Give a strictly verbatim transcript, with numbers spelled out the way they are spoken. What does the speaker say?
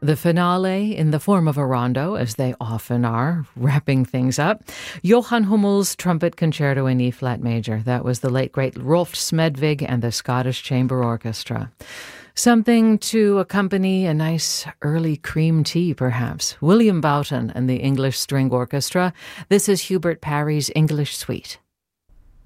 The finale in the form of a rondo, as they often are, wrapping things up. Johann Hummel's Trumpet Concerto in E-flat major. That was the late, great Rolf Smedvig and the Scottish Chamber Orchestra. Something to accompany a nice early cream tea, perhaps. William Boughton and the English String Orchestra. This is Hubert Parry's English Suite.